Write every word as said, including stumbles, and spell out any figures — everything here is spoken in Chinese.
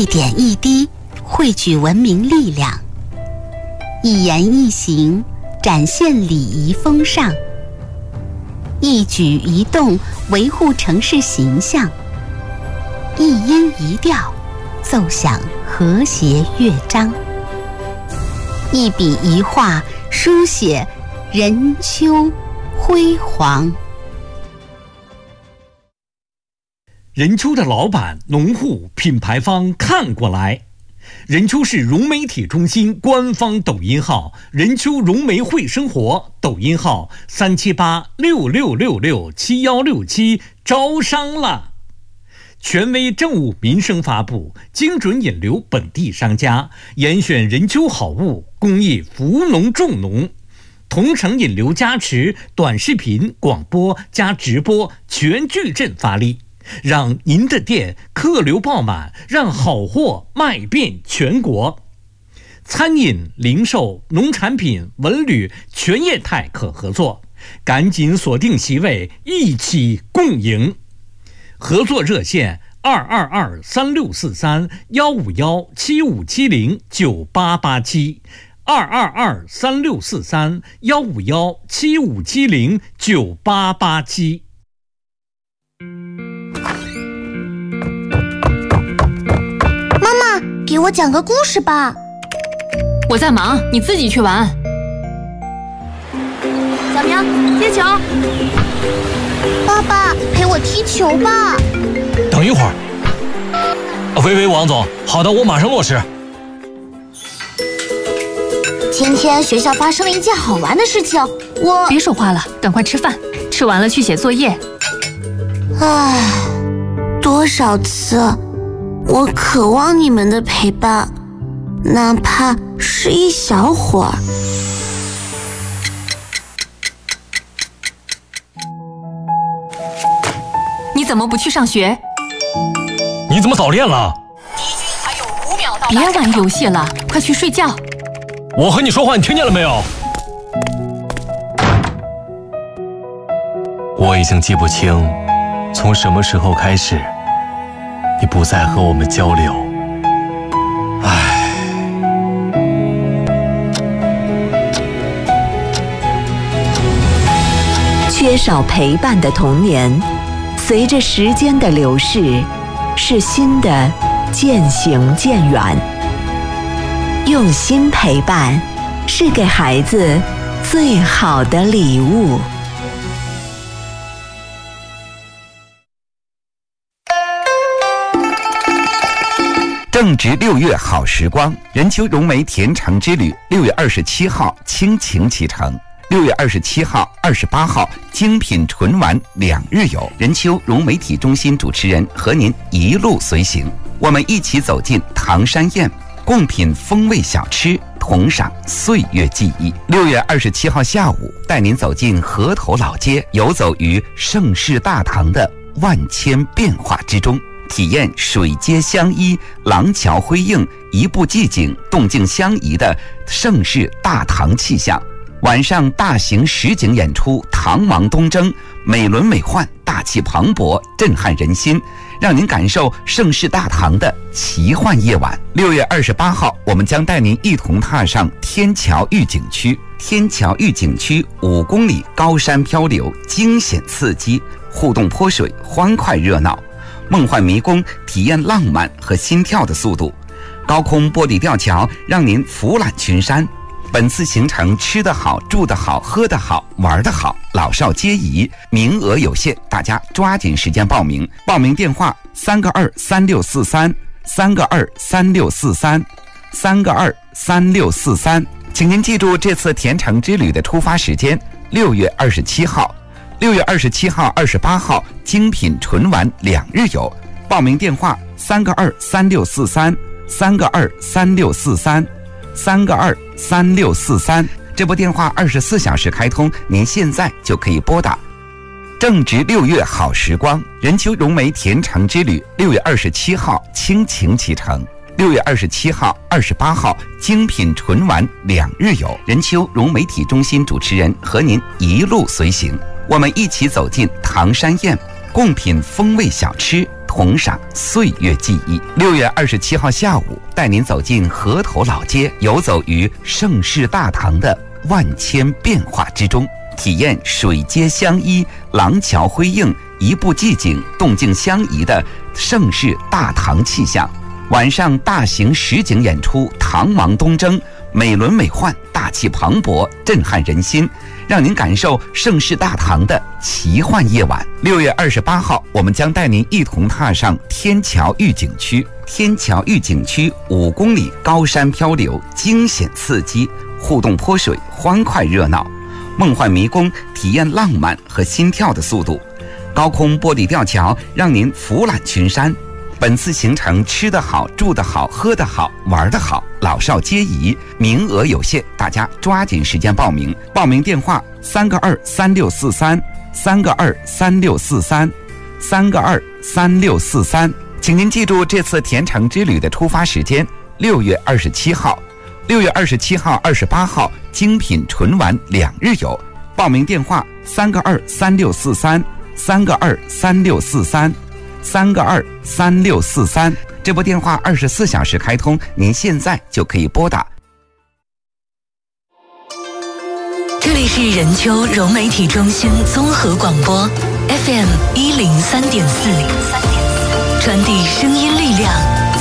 一点一滴汇聚文明力量，一言一行展现礼仪风尚，一举一动维护城市形象，一音一调奏响和谐乐章，一笔一画书写任丘辉煌。 任丘的老板、农户、品牌方看过来。任丘市融媒体中心官方抖音号任丘融媒会生活，抖音号三七八六六六六七幺六七，招商了。权威政务民生发布，精准引流本地商家，严选任丘好物，公益扶农助农，同城引流加持，短视频、广播加直播全矩阵发力，让您的店客流爆满，让好货卖遍全国。餐饮、零售、农产品、文旅全业态可合作，赶紧锁定席位，一起共赢。合作热线二二二三六四三幺五幺七五七零九八八七，二二二三六四三幺五幺七五七零九八八七。 妈妈，给我讲个故事吧。 我在忙，你自己去玩。 小明，接球。爸爸，陪我踢球吧。 等一会儿。喂喂，王总，好的，我马上落实。 今天学校发生了一件好玩的事情，我…… 别说话了，赶快吃饭，吃完了去写作业。 唉，多少次，我渴望你们的陪伴，哪怕是一小会儿。 你怎么不去上学？ 你怎么早恋了？ 敌军还有五秒到。别玩游戏了，快去睡觉。 我和你说话，你听见了没有？我已经记不清，从什么时候开始，你不再和我们交流。唉。 缺少陪伴的童年，随着时间的流逝，是新的渐行渐远。用心陪伴，是给孩子最好的礼物。 正值六月好时光，任丘融媒甜橙之旅六月二十七号倾情启程，六月二十七号、二十八号精品纯玩两日游。任丘融媒体中心主持人和您一路随行，我们一起走进唐山宴，共品风味小吃，同赏岁月记忆。六月二十七号下午，带您走进河头老街，游走于盛世大唐的万千变化之中，体验水街相依、廊桥辉映、一步寂静、动静相宜的盛世大唐气象。晚上大型实景演出《唐王东征》，美轮美奂，大气磅礴，震撼人心，让您感受盛世大唐的奇幻夜晚。六月二十八号，我们将带您一同踏上天桥峪景区。天桥峪景区五公里高山漂流，惊险刺激，互动泼水，欢快热闹，梦幻迷宫，体验浪漫和心跳的速度。高空玻璃吊桥让您俯览群山。本次行程吃得好、住得好、喝得好、玩得好，老少皆宜，名额有限，大家抓紧时间报名。报名电话三个二三六四三，三个二三六四三，三个二三六四三。请您记住这次甜橙之旅的出发时间：六月二十七号。六月二十七号、二十八号精品纯玩两日游。报名电话三个二三六四三，三个二三六四三，三个二三六四三。这部电话二十四小时开通，您现在就可以拨打。正值六月好时光，任丘融媒甜橙之旅六月二十七号倾情启程，六月二十七号、二十八号精品纯玩两日游。任丘融媒体中心主持人和您一路随行，我们一起走进唐山宴，共品风味小吃， 同赏岁月记忆。六月二十七号下午，带您走进河头老街，游走于盛世大唐的万千变化之中，体验水街相依、廊桥辉映、一步即景、动静相宜的盛世大唐气象。晚上大型实景演出《唐王东征》，美轮美奂，大气磅礴，震撼人心，让您感受盛世大唐的奇幻夜晚。六月二十八号，我们将带您一同踏上天桥御景区。天桥御景区五公里高山漂流，惊险刺激，互动泼水，欢快热闹，梦幻迷宫，体验浪漫和心跳的速度。高空玻璃吊桥让您俯览群山。本次行程吃得好、住得好、喝得好、玩得好，老少皆宜，名额有限，大家抓紧时间报名。报名电话：三个二三六四三，三个二三六四三，三个二三六四三。请您记住这次甜橙之旅的出发时间：六月二十七号。六月二十七号、二十八号，精品纯玩两日游。报名电话：三个二三六四三，三个二三六四三。三个二三六四三，这部电话二十四小时开通，您现在就可以拨打。 这里是任丘融媒体中心综合广播 F M 一零三点四，传递声音力量，